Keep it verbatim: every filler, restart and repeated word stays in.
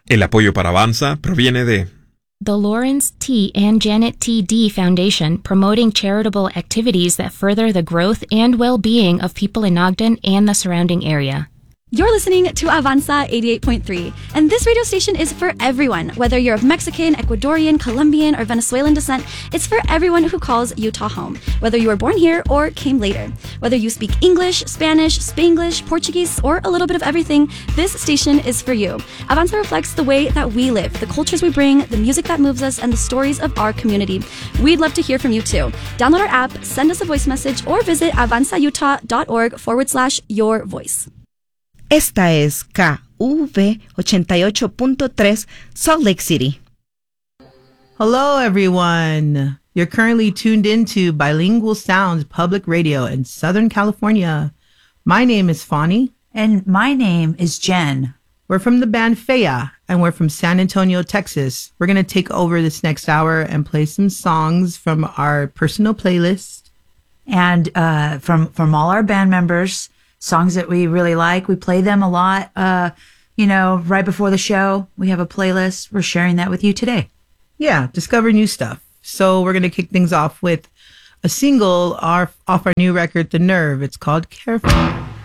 El apoyo para Avanza proviene de the Lawrence T. and Janet T. D. Foundation, promoting charitable activities that further the growth and well-being of people in Ogden and the surrounding area. You're listening to Avanza eighty-eight point three, and this radio station is for everyone. Whether you're of Mexican, Ecuadorian, Colombian, or Venezuelan descent, it's for everyone who calls Utah home. Whether you were born here or came later. Whether you speak English, Spanish, Spanglish, Portuguese, or a little bit of everything, this station is for you. Avanza reflects the way that we live, the cultures we bring, the music that moves us, and the stories of our community. We'd love to hear from you too. Download our app, send us a voice message, or visit avanzautah.org forward slash your voice. Esta es K U V eighty-eight point three Salt Lake City. Hello, everyone. You're currently tuned into Bilingual Sounds Public Radio in Southern California. My name is Fani. And my name is Jen. We're from the band Fea, and we're from San Antonio, Texas. We're going to take over this next hour and play some songs from our personal playlist. And uh, from, from all our band members, songs that we really like. We play them a lot, uh, you know, right before the show. We have a playlist. We're sharing that with you today. Yeah, discover new stuff. So we're going to kick things off with a single off our new record, The Nerve. It's called Careful.